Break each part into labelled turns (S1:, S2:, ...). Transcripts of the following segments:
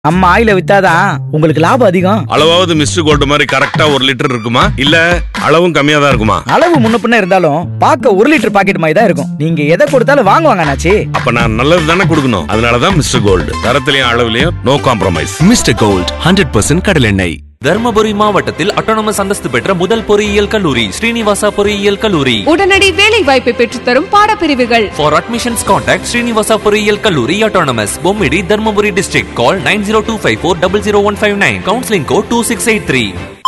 S1: நம்ம ஆயில வித்தாதான் உங்களுக்கு லாபம் அதிகம்.
S2: அளவாவது மிஸ்டர் கோல்டு மாதிரி கரெக்டா 1 லிட்டர் இருக்குமா, இல்ல அளவும் கம்மியா தான் இருக்குமா?
S1: அளவு முன்ன பின்ன இருந்தாலும் பார்க்க 1 லிட்டர் பாக்கெட் மாதிரி தான் இருக்கும். நீங்க எதை கொடுத்தாலும் வாங்குவாங்க அண்ணாச்சி.
S2: அப்ப நான் நல்லது தானே கொடுக்கணும். அதனாலதான் mister gold, தரத்திலையும் அளவுலயும் no compromise.
S3: Mister gold 100% கடலெண்ணெய்.
S4: தர்மபுரி மாவட்டத்தில் அட்டானமஸ் அந்தஸ்து பெற்ற முதல் பொறியியல் கல்லூரி ஸ்ரீனிவாசா பொறியியல் கல்லூரி.
S5: உடனடி வேலை வாய்ப்பை பெற்றுத்தரும் பாடப்பிரிவுகள்.
S4: For admissions contact ஸ்ரீனிவாசா பொறியியல் கல்லூரி autonomous, Bommidi, Dharmapuri district. Call 9025400159. Counseling code 2683.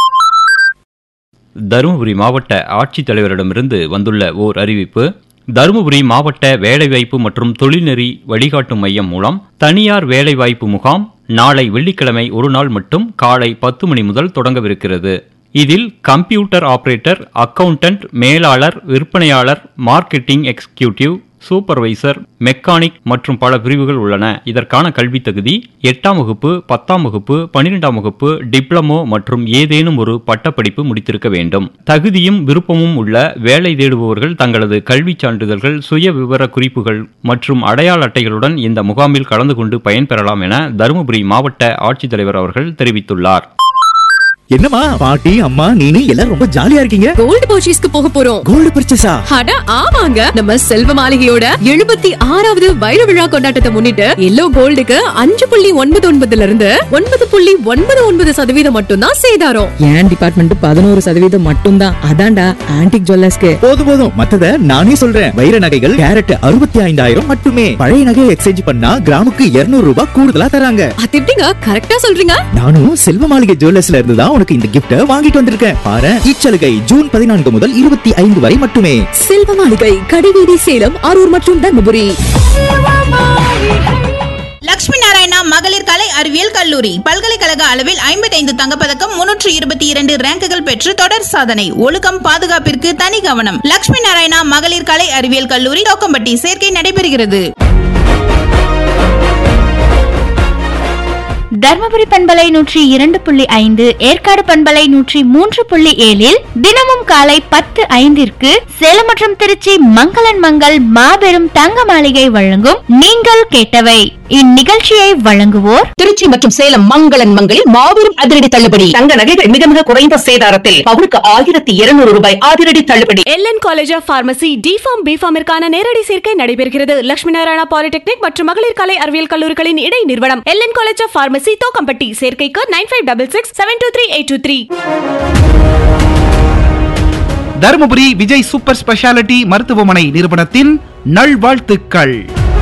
S6: Dharmapuri மாவட்ட ஆட்சித்தலைவரிடமிருந்து வந்துள்ள ஓர் அறிவிப்பு. தருமபுரி மாவட்ட வேலைவாய்ப்பு மற்றும் தொழில்நெறி வழிகாட்டும் மையம் மூலம் தனியார் வேலைவாய்ப்பு முகாம் நாளை வெள்ளிக்கிழமை ஒரு நாள் மட்டும் காலை 10 மணி முதல் தொடங்கவிருக்கிறது. இதில் கம்ப்யூட்டர் ஆபரேட்டர், அக்கவுண்டன்ட், மேலாளர், விற்பனையாளர், மார்க்கெட்டிங் எக்ஸிகியூட்டிவ், சூப்பர்வைசர், மெக்கானிக் மற்றும் பல பிரிவுகள் உள்ளன. இதற்கான கல்வி தகுதி 8ஆம் வகுப்பு, 10ஆம் வகுப்பு, 12ஆம் வகுப்பு, டிப்ளமோ மற்றும் ஏதேனும் ஒரு பட்டப்படிப்பு முடித்திருக்க வேண்டும். தகுதியும் விருப்பமும் உள்ள வேலை தேடுபவர்கள் தங்களது கல்வி சான்றிதழ்கள், சுய விவர குறிப்புகள் மற்றும் அடையாள அட்டைகளுடன் இந்த முகாமில் கலந்து கொண்டு பயன்பெறலாம் என தருமபுரி மாவட்ட ஆட்சித்தலைவர் அவர்கள் தெரிவித்துள்ளார்.
S7: என்னம்மா பாட்டி, அம்மா, நீனு எல்லாரும் ரொம்ப ஜாலியா இருக்கீங்க.
S5: கோல்டு பர்ச்சேஸ்க்கு போக போறோம்.
S7: கோல்டு பர்ச்சேஸா?
S5: அட ஆமாங்க, நம்ம செல்வ மாளிகையோட 76வது வைர விழா கொண்டாட்டத்தை முன்னிட்டு எல்லோ கோல்டுக்கு 5.99 இருந்து 9.99% மட்டும் தான் சேதாரம்.
S8: என் டிபார்ட்மெண்ட் 11% மட்டும் தான். அதான்டா ஆன்டிக் ஜுவல்லர்ஸ்க்கு.
S7: போதும் மத்தத நானே சொல்றேன். வைர நகைகள் கேரட் 65,000 மட்டுமே. பழைய நகையை எக்ஸ்சேஞ்ச் பண்ணா கிராமுக்கு 200 ரூபாய் கூடுதலா தராங்க.
S5: அது எப்படிங்க கரெக்டா சொல்றீங்க?
S7: நானும் செல்வ மாளிகை ஜுவல்லர்ஸ்ல இருந்து தான் உனக்கு இந்த கிஃப்ட் வாங்கிட்டு வந்திருக்கேன். பாரு, இச்சலுகை ஜூன் 14 முதல் 25 வரை மட்டுமே.
S5: செல்வ மாளிகை, கடைவீதி, சேலம், அரூர் மற்றும் தர்மபுரி.
S9: லட்சுமி நாராயணா மகளிர் கலை அறிவியல் கல்லூரி பல்கலைக்கழக அளவில் 55 தங்கப்பதக்கம், 322 ரேங்குகள் பெற்று தொடர் சாதனை. ஒழுக்கம், பாதுகாப்பிற்கு தனி கவனம். லட்சுமி நாராயணா மகளிர் கலை அறிவியல் கல்லூரி, தோக்கம்பட்டி. சேர்க்கை நடைபெறுகிறது.
S10: தர்மபுரி பண்பலை 102.5, ஏற்காடு பண்பலை 103.7 தினமும் காலை 10:05 சேலம் மற்றும் திருச்சி மங்களன் மங்கள் மாபெரும் தங்க மாளிகை வழங்கும் நீங்கள் கேட்டவை. இந்நிகழ்ச்சியை வழங்குவோர்
S11: திருச்சி மற்றும் சேலம் மங்களன் மங்களில் மாபெரும் அதிரடி தள்ளுபடி. தங்க நகைகள் மிக மிக குறைந்த சேதாரத்தில் பவுனுக்கு 1200 ரூபாய் அதிரடி தள்ளுபடி.
S5: LN college of pharmacy deform பிஃபார்மிற்கான நேரடி சேர்க்கை நடைபெறுகிறது. லட்சுமி நாராயணா பாலிடெக்னிக் மற்றும் மகளிர் கலை அறிவியல் கல்லூரிகளின் இடை நிறுவனம் LN college of pharmacy, Thokkampatti. சேர்க்கைக்கு 9566723823.
S12: தருமபுரி விஜய் சூப்பர் ஸ்பெஷாலிட்டி மருத்துவமனை நிறுவனத்தின் நல்வாழ்த்துக்கள்.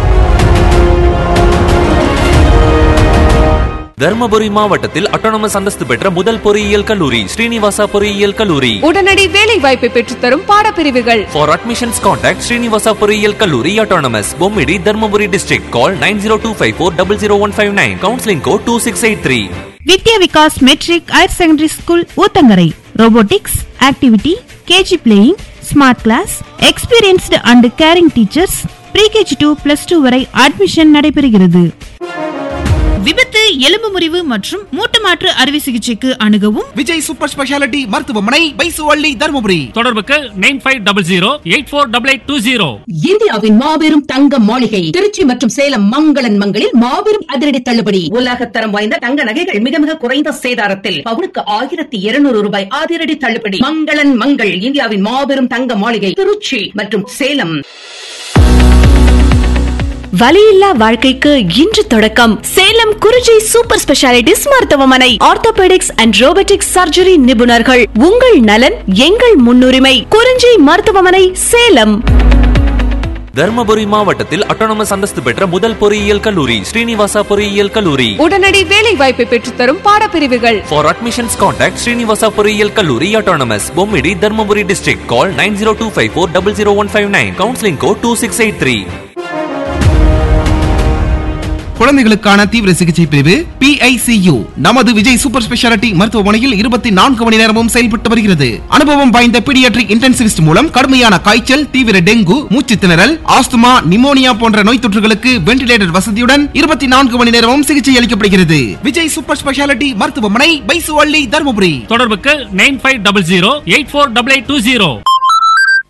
S4: தர்மபுரி மாவட்டத்தில் அட்டானமஸ் அந்தஸ்து பெற்ற முதல் பொறியியல் கல்லூரி ஸ்ரீனிவாசா பொறியியல் கல்லூரி.
S5: உடனடி வேலை வாய்ப்பை பெற்றுத்தரும் பாடப்பிரிவுகள்.
S4: For admissions contact ஸ்ரீனிவாசா பொறியியல் கல்லூரி autonomous, Bommidi, Dharmapuri district. Call 9025400159. Counseling code 2683.
S10: Vidya Vikas matric higher secondary school Uthangarai. Robotics, activity, KG playing, smart class, experienced and carrying teachers. Pre-KG 2+2 வரை அட்மிஷன் நடைபெறுகிறது. விபத்து, எலும்பு முறிவு மற்றும் மூட்டு மாற்று அறுவை சிகிச்சைக்கு அணுகவும்
S12: விஜய் சூப்பர் ஸ்பெஷாலிட்டி மருத்துவமனை, பைசுவள்ளி, தருமபுரி. தொடர்புக்கு 9500848820.
S11: இந்தியாவின் மாபெரும் தங்க மாளிகை திருச்சி மற்றும் சேலம் மங்களன் மங்களில் மாபெரும் அதிரடி தள்ளுபடி. உலகத்தரம் வாய்ந்த தங்க நகைகள் மிக மிக குறைந்த சேதாரத்தில் பவுனுக்கு 1200 ரூபாய் அதிரடி தள்ளுபடி. மங்களன் மங்கள், இந்தியாவின் மாபெரும் தங்க மாளிகை திருச்சி மற்றும் சேலம்.
S5: வலியில்லா வாழ்க்கைக்கு இன்று தொடக்கம். சேலம் குறிஞ்சி சூப்பர் ஸ்பெஷாலிட்டிஸ் மருத்துவமனை. ஆர்த்தோபெடிக்ஸ் அண்ட் ரோபோட்டிக்ஸ் சர்ஜரி நிபுணர்கள். உங்கள் நலன் எங்கள் முன்னுரிமை. குறிஞ்சி மருத்துவமனை, சேலம்.
S4: தர்மபுரி மாவட்டத்தில் அட்டானமஸ் அந்தஸ்து பெற்ற முதல் பொறியியல் கல்லூரி ஸ்ரீனிவாசா பொறியியல் கல்லூரி.
S5: உடனடி வேலை வாய்ப்பை பெற்றுத்தரும் பாடப்பிரிவுகள்.
S4: For admissions contact ஸ்ரீனிவாசா பொறியியல் கல்லூரி autonomous, Bommidi, Dharmapuri district. Call 9025400159. Counseling code 2683.
S12: குழந்தைகளுக்கான தீவிர சிகிச்சை பிரிவு PICU நமது விஜய் சூப்பர் ஸ்பெஷாலிட்டி மருத்துவமனையில் 24 மணி நேரமும் செயல்பட்டு வருகிறது. அனுபவம் வாய்ந்த பீடியாட்ரிக் இன்டென்சிவிஸ்ட் மூலம் கடுமையான காய்ச்சல், தீவிர டெங்கு, மூச்சு திணறல், ஆஸ்துமா, நிமோனியா போன்ற நோய் தொற்றுகளுக்கு வென்டிலேட்டர் வசதியுடன் 24 மணி நேரமும் சிகிச்சை அளிக்கப்படுகிறது. விஜய் சூப்பர் ஸ்பெஷாலிட்டி மருத்துவமனை, பைசுவள்ளி, தருமபுரி. தொடர்புக்கு 9500848820.